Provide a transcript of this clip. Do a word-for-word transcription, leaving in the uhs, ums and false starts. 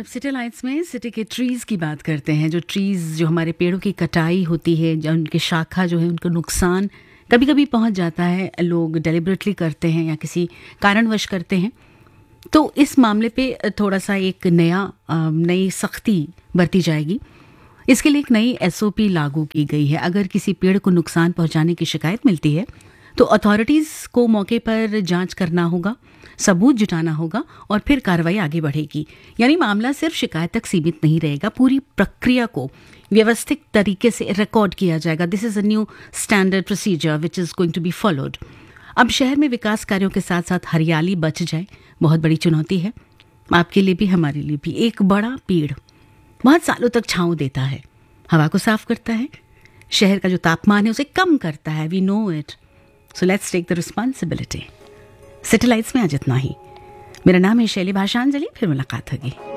अब city lights में city के ट्रीज़ की बात करते हैं। जो ट्रीज़, जो हमारे पेड़ों की कटाई होती है, जो उनके शाखा जो है उनको नुकसान कभी कभी पहुंच जाता है, लोग डेलिबरेटली करते हैं या किसी कारणवश करते हैं। तो इस मामले पे थोड़ा सा एक नया नई सख्ती बरती जाएगी। इसके लिए एक नई एस ओ पी लागू की गई है। अगर किसी पेड़ को नुकसान पहुंचाने की शिकायत मिलती है तो अथॉरिटीज़ को मौके पर जांच करना होगा, सबूत जुटाना होगा और फिर कार्रवाई आगे बढ़ेगी। यानी मामला सिर्फ शिकायत तक सीमित नहीं रहेगा, पूरी प्रक्रिया को व्यवस्थित तरीके से रिकॉर्ड किया जाएगा। This is a new standard procedure which is going to be followed. अब शहर में विकास कार्यों के साथ साथ हरियाली बच जाए, बहुत बड़ी चुनौती है आपके लिए भी, हमारे लिए भी। एक बड़ा पेड़ बहुत सालों तक छांव देता है, हवा को साफ करता है, शहर का जो तापमान है उसे कम करता है। We know it, so let's take the responsibility. City lights में आज इतना ही। मेरा नाम है शैली भाषांजलि, फिर मुलाकात होगी।